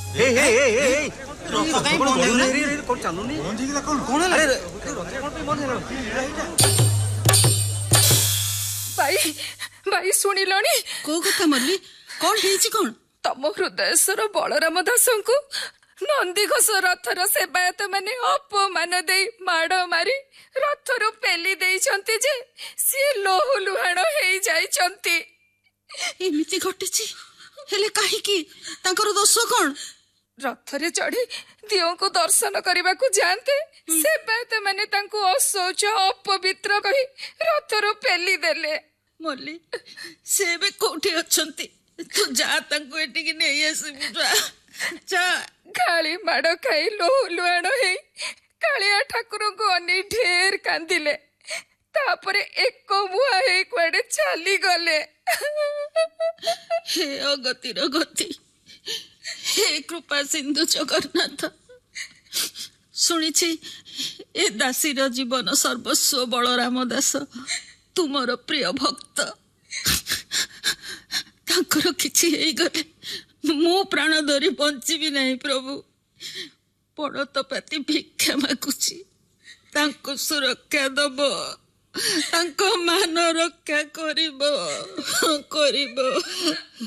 भाई भाई शुणिलणी को कथा मल्ली कौन हेची कौन तम हृदयेश्वर बलराम दास को नंदीघोष रथर सेवायत माने अपमान दे माड़ मारी रथर पेली देइछंती जे सी लोहु लुहाण हेई जाइछंती। एमिति घटिछि हेले काहे की तांकर दोष कोन रथरे चढ़ी दियों को दर्शन करने को जाते सेवायत माने तांको अशौच अपवित्र कही रथर पेली देले। मल्ली से बे कोठी अछंती तू जा तांको एटिकी नै आसी जा गाली माड़ खाई लोहु लुहाण हेई कालिया ठाकुर को अने ढेर कांदिले तापरे एक मुहा हे कुआडे चली गले। हे अगतिर गति हे कृपा सिंधु जगन्नाथ शुणी ए दासीर जीवन सर्वस्व बलराम दास तुमर प्रिय भक्त तांकर किछि हेई गले मो प्राण धरी बंचीबी नहीं प्रभु पड़त पाती भिक्षा मागुची तांको सुरक्षा दब तांको मान रक्षा करिबो